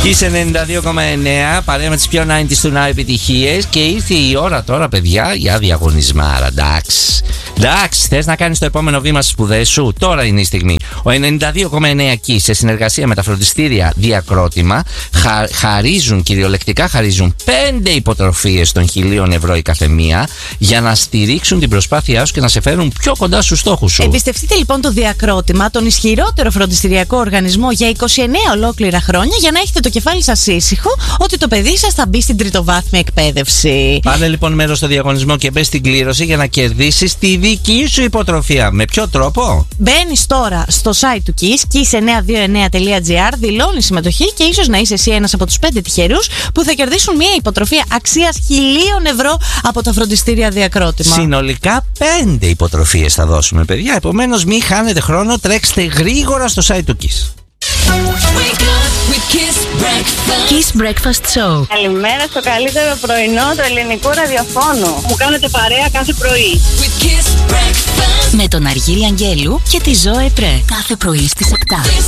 Kiss 92,9, παρέα με τις πιο 90's του Now επιτυχίες. Και ήρθε η ώρα τώρα, παιδιά, για διαγωνισμάρα. Εντάξει, θες να κάνεις το επόμενο βήμα στις σπουδές σου? Τώρα είναι η στιγμή. Ο 92,9 Kiss, σε συνεργασία με τα φροντιστήρια Διακρότημα, κυριολεκτικά χαρίζουν 5 υποτροφίες των 1.000 ευρώ η καθεμία, για να στηρίξουν την προσπάθειά σου και να σε φέρουν πιο κοντά στους στόχους σου. Εμπιστευτείτε λοιπόν το Διακρότημα, τον ισχυρότερο φροντιστηριακό οργανισμό για 29 ολόκληρα χρόνια, για να έχετε το κεφάλι σας ήσυχο ότι το παιδί σας θα μπει στην τριτοβάθμια εκπαίδευση. Πάρε λοιπόν μέρος στο διαγωνισμό και μπες στην κλήρωση για να κερδίσεις τη δική σου υποτροφία. Με ποιο τρόπο? Μπαίνεις τώρα στο site του Kiss, kiss929.gr, δηλώνεις συμμετοχή και ίσως να είσαι εσύ ένας από τους 5 τυχερούς που θα κερδίσουν μια υποτροφία αξίας 1.000 ευρώ από τα φροντιστήρια Διακρότημα. Συνολικά 5 υποτροφίες θα δώσουμε, παιδιά. Επομένως, μην χάνετε χρόνο, τρέξτε γρήγορα στο site του Kiss. Kiss Breakfast Show. Καλημέρα στο καλύτερο πρωινό του ελληνικού ραδιοφώνου. Μου κάνετε παρέα κάθε πρωί. Με τον Αργύρη Αγγέλου και τη Ζωέ Πρέ. Κάθε πρωί στις 7.